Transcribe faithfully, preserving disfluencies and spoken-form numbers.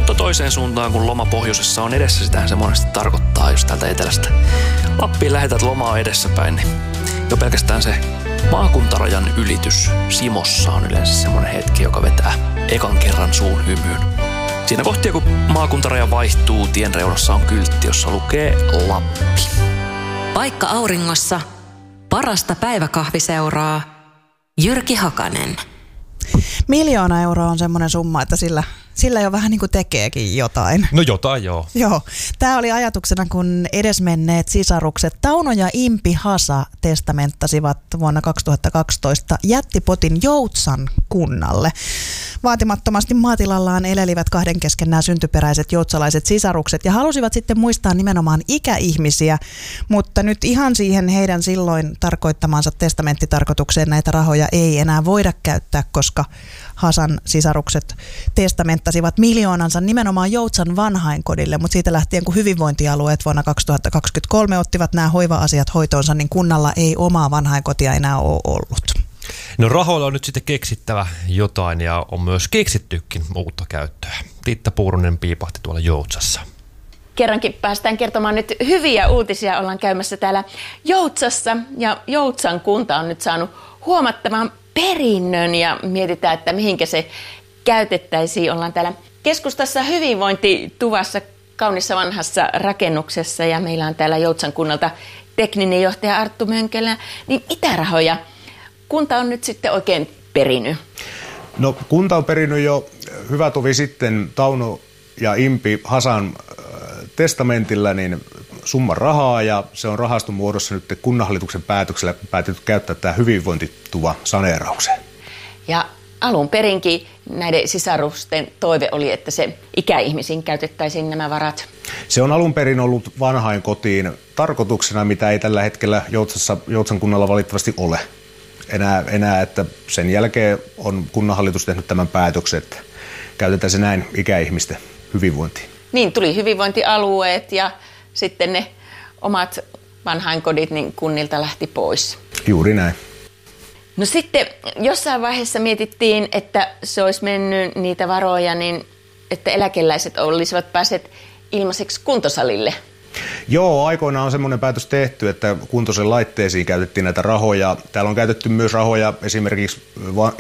Mutta toiseen suuntaan, kun loma pohjoisessa on edessä, sitähän se monesti tarkoittaa, jos täältä etelästä Lappiin lähetät lomaa edessäpäin, niin jo pelkästään se maakuntarajan ylitys Simossa on yleensä semmoinen hetki, joka vetää ekan kerran suun hymyyn. Siinä kohtia, kun maakuntaraja vaihtuu, tien reunassa on kyltti, jossa lukee Lappi. Paikka auringossa, parasta päiväkahviseuraa, Jyrki Hakanen. Miljoona euroa on semmoinen summa, että sillä, sillä jo vähän niin kuin tekeekin jotain. No jotain, joo. Joo. Tämä oli ajatuksena, kun edesmenneet sisarukset Tauno ja Impi Hasa testamenttasivat vuonna kaksituhattakaksitoista jättipotin Joutsan kunnalle. Vaatimattomasti maatilallaan elelivät kahden kesken nämä syntyperäiset joutsalaiset sisarukset ja halusivat sitten muistaa nimenomaan ikäihmisiä, mutta nyt ihan siihen heidän silloin tarkoittamansa testamenttitarkoitukseen näitä rahoja ei enää voida käyttää, koska Hasan sisarukset testamenttasivat miljoonansa nimenomaan Joutsan vanhainkodille, mutta siitä lähtien kun hyvinvointialueet vuonna kaksituhattakaksikymmentäkolme ottivat nämä hoiva-asiat hoitoonsa, niin kunnalla ei omaa vanhainkotia enää ole ollut. No rahoilla on nyt sitten keksittävä jotain ja on myös keksittykin uutta käyttöä. Titta Puurunen piipahti tuolla Joutsassa. Kerrankin päästään kertomaan nyt hyviä uutisia. Ollaan käymässä täällä Joutsassa ja Joutsan kunta on nyt saanut huomattavan perinnön ja mietitään, että mihinkä se käytettäisiin. Ollaan täällä keskustassa hyvinvointituvassa kaunissa vanhassa rakennuksessa ja meillä on täällä Joutsan kunnalta tekninen johtaja Arttu Mönkelä. Niin mitä rahoja kunta on nyt sitten oikein perinyt? No kunta on perinyt jo hyvä tovi sitten Tauno ja Impi Hasan testamentilla niin summan rahaa ja se on rahaston muodossa nyt kunnanhallituksen päätöksellä päätetty käyttää tämä hyvinvointituva saneeraukseen. Ja alun perinkin näiden sisarusten toive oli, että se ikäihmisiin käytettäisiin nämä varat. Se on alun perin ollut vanhainkotiin tarkoituksena, mitä ei tällä hetkellä Joutsassa, Joutsan kunnalla valitettavasti ole. Enää, enää, että sen jälkeen on kunnanhallitus tehnyt tämän päätöksen, että käytetään se näin ikäihmisten hyvinvointiin. Niin, tuli hyvinvointialueet ja sitten ne omat vanhainkodit niin kunnilta lähti pois. Juuri näin. No sitten jossain vaiheessa mietittiin, että se olisi mennyt niitä varoja, niin että eläkeläiset olisivat päässeet ilmaiseksi kuntosalille. Joo, aikoinaan on semmoinen päätös tehty, että kuntoisen laitteisiin käytettiin näitä rahoja. Täällä on käytetty myös rahoja esimerkiksi